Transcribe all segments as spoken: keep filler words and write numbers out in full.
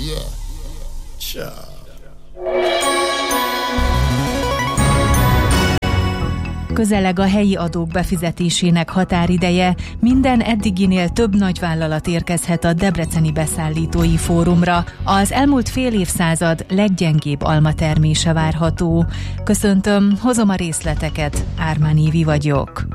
Yeah. Ciao. Közeleg a helyi adók befizetésének határideje, minden eddiginél több nagyvállalat érkezhet a Debreceni Beszállítói Fórumra. Az elmúlt fél évszázad leggyengébb almatermése várható. Köszöntöm, hozom a részleteket, Ármán Évi vagyok.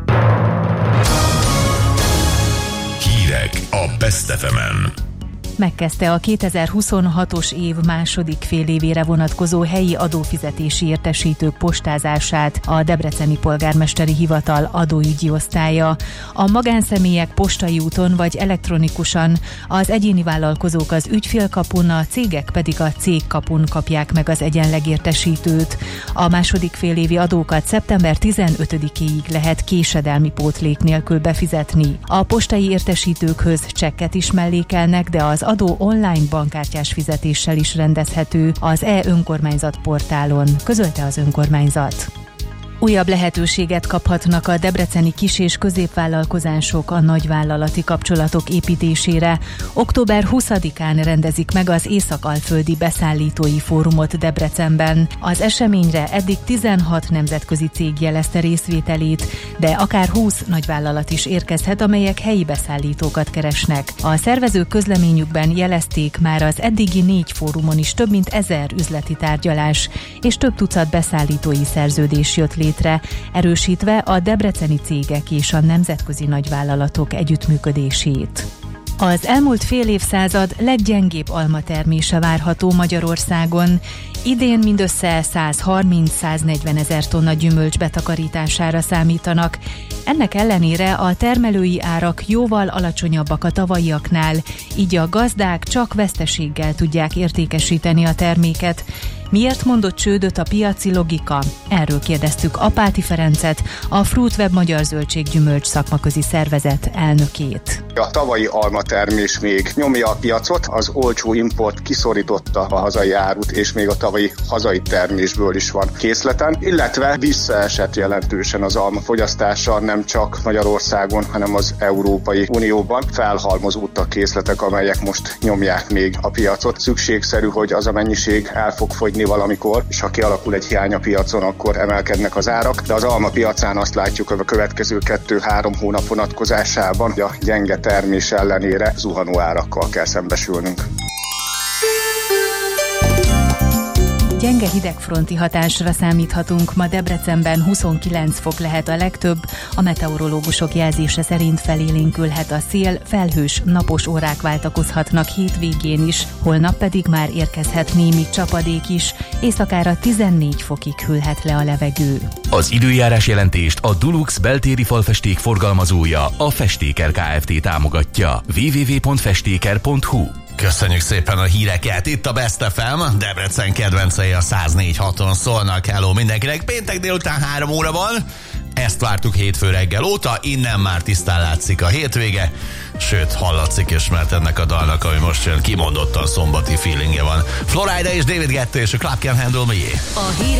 Hírek a Best ef emen. Megkezdte a kétezer-huszonhatos év második fél évére vonatkozó helyi adófizetési értesítők postázását a Debreceni Polgármesteri Hivatal adóügyi osztálya. A magánszemélyek postai úton vagy elektronikusan, az egyéni vállalkozók az ügyfélkapun, a cégek pedig a cégkapun kapják meg az egyenleg értesítőt. A második félévi adókat szeptember tizenötödikéig lehet késedelmi pótlék nélkül befizetni. A postai értesítőkhöz csekket is mellékelnek, de az adó online bankkártyás fizetéssel is rendezhető az e-önkormányzat portálon, közölte az önkormányzat. Újabb lehetőséget kaphatnak a debreceni kis- és középvállalkozások a nagyvállalati kapcsolatok építésére. október huszadikán rendezik meg az Észak-Alföldi Beszállítói Fórumot Debrecenben. Az eseményre eddig tizenhat nemzetközi cég jelezte részvételét, de akár húsz nagyvállalat is érkezhet, amelyek helyi beszállítókat keresnek. A szervezők közleményükben jelezték, már az eddigi négy fórumon is több mint ezer üzleti tárgyalás és több tucat beszállítói szerződés jött létre, erősítve a debreceni cégek és a nemzetközi nagyvállalatok együttműködését. Az elmúlt fél évszázad leggyengébb almatermése várható Magyarországon. Idén mindössze százharminc-száznegyven ezer tonna gyümölcs betakarítására számítanak. Ennek ellenére a termelői árak jóval alacsonyabbak a tavalyiaknál, így a gazdák csak veszteséggel tudják értékesíteni a terméket. Miért mondott csődöt a piaci logika? Erről kérdeztük Apáti Ferencet, a Fruitweb Magyar Zöldséggyümölcs Szakmaközi Szervezet elnökét. A tavalyi almatermés még nyomja a piacot, az olcsó import kiszorította a hazai árut, és még a tavalyi hazai termésből is van készleten, illetve visszaesett jelentősen az alma fogyasztása nem csak Magyarországon, hanem az Európai Unióban. Felhalmozódtak készletek, amelyek most nyomják még a piacot. Szükségszerű, hogy az a mennyiség el fog fogyni valamikor, és ha kialakul egy hiány a piacon, akkor emelkednek az árak, de az alma piacán azt látjuk, hogy a következő kettő-három hónap vonatkozásában a gyenge termés ellenére zuhanó árakkal kell szembesülnünk. Gyenge hidegfronti hatásra számíthatunk, ma Debrecenben huszonkilenc fok lehet a legtöbb, a meteorológusok jelzése szerint felélénkülhet a szél, felhős, napos órák váltakozhatnak hétvégén is, holnap pedig már érkezhet némi csapadék is, éjszakára tizennégy fokig hűlhet le a levegő. Az időjárás jelentést a Dulux beltéri falfesték forgalmazója, a Festéker Kft. Támogatja. double-u double-u double-u pont festéker pont hu. Köszönjük szépen a híreket, itt a Best ef em, Debrecen kedvencei a száz négy haton szólnak. Hello mindenkinek, péntek délután három óra van, ezt vártuk hétfő reggel óta, innen már tisztán látszik a hétvége, sőt hallatszik is, mert ennek a dalnak, ami most jön, kimondottan szombati feelingje van. Florida és David Guetta és a Club Can Handle Me. A hír